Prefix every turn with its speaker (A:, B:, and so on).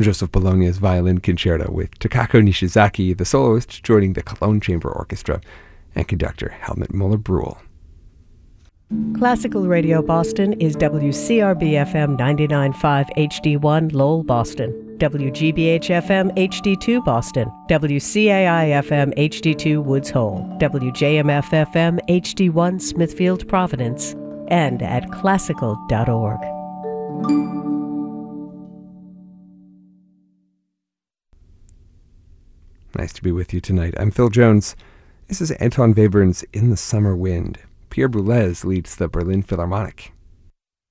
A: Joseph Bologna's Violin Concerto with Takako Nishizaki, the soloist, joining the Cologne Chamber Orchestra, and conductor Helmut Muller-Bruhl.
B: Classical Radio Boston is WCRB-FM 99.5 HD1 Lowell, Boston, WGBH-FM HD2 Boston, WCAI-FM HD2 Woods Hole, WJMF-FM HD1 Smithfield, Providence, and at classical.org.
A: Nice to be with you tonight. I'm Phil Jones. This is Anton Webern's In the Summer Wind. Pierre Boulez leads the Berlin Philharmonic.